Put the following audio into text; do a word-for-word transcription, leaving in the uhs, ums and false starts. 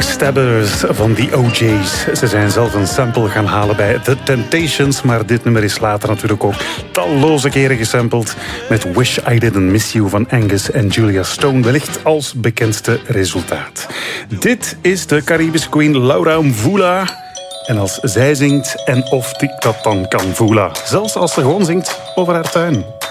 Backstabbers van The O J's. Ze zijn zelf een sample gaan halen bij The Temptations, maar dit nummer is later natuurlijk ook talloze keren gesampled met Wish I Didn't Miss You van Angus en Julia Stone, wellicht als bekendste resultaat. Dit is de Caribische queen Laura Mvula. En als zij zingt en of ik dat dan kan voelen. Zelfs als ze gewoon zingt over haar tuin.